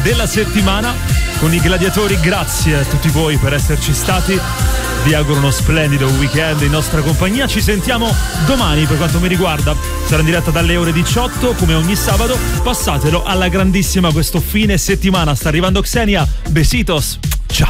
della settimana con i gladiatori. Grazie a tutti voi per esserci stati. Vi auguro uno splendido weekend in nostra compagnia. Ci sentiamo domani, per quanto mi riguarda sarà in diretta dalle ore 18 come ogni sabato. Passatelo alla grandissima questo fine settimana. Sta arrivando Xenia. Besitos.